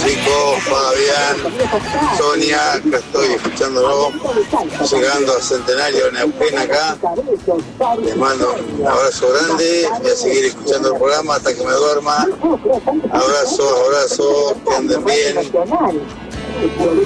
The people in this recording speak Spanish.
Chico, Fabián, Sonia, acá estoy escuchándolo, llegando a Centenario Neuquén acá. Les mando un abrazo grande, voy a seguir escuchando el programa hasta que me duerma. Abrazo, que anden bien.